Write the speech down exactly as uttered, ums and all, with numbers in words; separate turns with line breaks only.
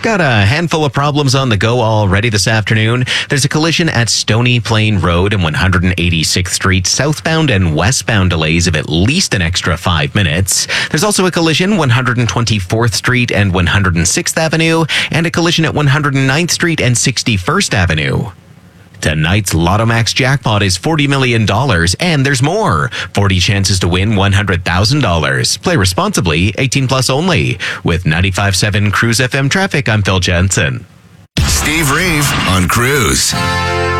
Got a handful of problems on the go already this afternoon. There's a collision at Stony Plain Road and one hundred eighty-sixth Street, southbound and westbound delays of at least an extra five minutes. There's also a collision one hundred twenty-fourth Street and one hundred sixth Avenue, and a collision at one hundred ninth Street and sixty-first Avenue. Tonight's Lotto Max jackpot is forty million dollars, and there's more. forty chances to win one hundred thousand dollars. Play responsibly, eighteen plus only. With ninety-five point seven Cruise F M traffic, I'm Phil Jensen.
Steve Reeve on Cruise.